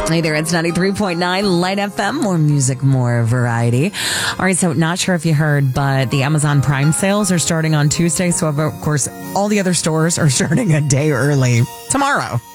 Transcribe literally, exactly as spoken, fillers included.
Hey there, it's ninety-three point nine Light F M. More music, more variety. All right, so not sure if you heard, but the Amazon Prime sales are starting on Tuesday. So, of course, all the other stores are starting a day early tomorrow.